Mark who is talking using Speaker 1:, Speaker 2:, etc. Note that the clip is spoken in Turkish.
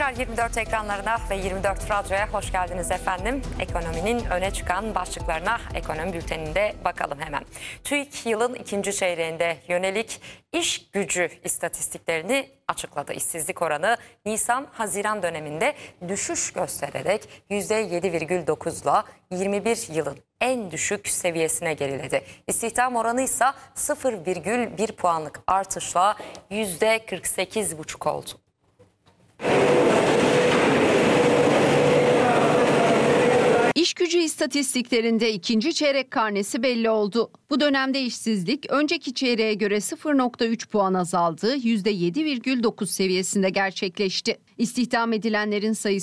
Speaker 1: Tekrar 24 ekranlarına ve 24 Radyo'ya hoş geldiniz efendim. Ekonominin öne çıkan başlıklarına ekonomi bülteninde bakalım hemen. TÜİK yılın ikinci çeyreğinde yönelik iş gücü istatistiklerini açıkladı. İşsizlik oranı Nisan-Haziran döneminde düşüş göstererek %7,9'la 21 yılın en düşük seviyesine geriledi. İstihdam oranı ise 0,1 puanlık artışla %48,5 oldu.
Speaker 2: İşgücü istatistiklerinde ikinci çeyrek karnesi belli oldu. Bu dönemde işsizlik önceki çeyreğe göre 0,3 puan azaldı, %7,9 seviyesinde gerçekleşti. İstihdam edilenlerin sayısı